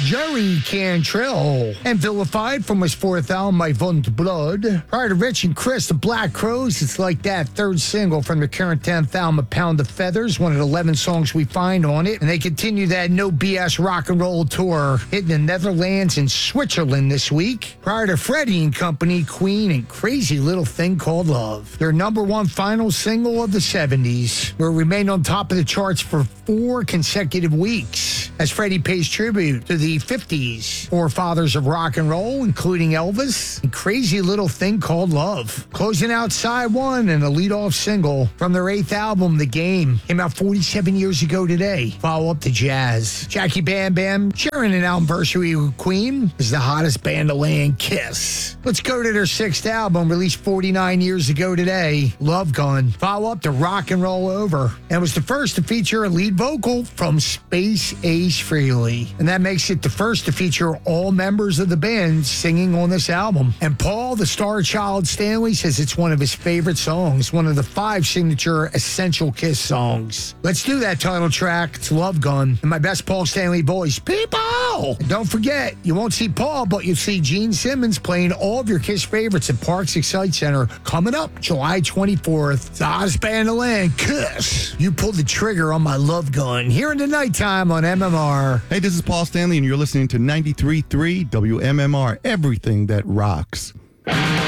Jerry Cantrell, and Vilified from his fourth album, My Wund Blood. Prior to Rich and Chris, the Black Crows, It's Like That, third single from their current 10th album, A Pound of Feathers, one of the 11 songs we find on it. And they continue that no BS rock and roll tour, hitting the Netherlands and Switzerland this week. Prior to Freddie and Company, Queen, and Crazy Little Thing Called Love, their number one final single of the 70s, where it remained on top of the charts for 4 consecutive weeks, as Freddie pays tribute to the 50s forefathers of rock and roll, including Elvis, and Crazy Little Thing Called Love. Closing out side one and a lead-off single from their 8th album, The Game, came out 47 years ago today. Follow up to Jazz. Jackie Bam Bam sharing an anniversary with Queen is the hottest band to land, Kiss. Let's go to their 6th album, released 49 years ago today, Love Gun. Follow up to Rock and Roll Over, and was the first to feature a lead vocal from Space Ace Frehley. And that makes it the first to feature all members of the band singing on this album. And Paul, the Star Child Stanley, says it's one of his favorite songs, one of the 5 signature Essential Kiss songs. Let's do that title track. It's Love Gun in my best Paul Stanley voice. People! And don't forget, you won't see Paul, but you'll see Gene Simmons playing all of your Kiss favorites at Parks Excite Center coming up July 24th. It's the hottest band to land, Kiss. You pulled the trigger on my Love Gun here in the nighttime on MMR. Hey, this is Paul Stanley, and you're listening to 93.3 WMMR, everything that rocks.